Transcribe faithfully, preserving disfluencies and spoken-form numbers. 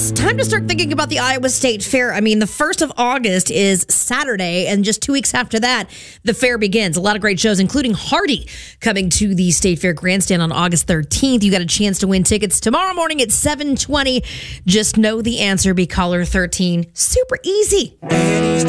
It's time to start thinking about the Iowa State Fair. I mean, the first of August is Saturday, and just two weeks after that, the fair begins. A lot of great shows, including Hardy, coming to the State Fair Grandstand on August thirteenth. You got a chance to win tickets tomorrow morning at seven twenty. Just know the answer. Be caller thirteen. Super easy.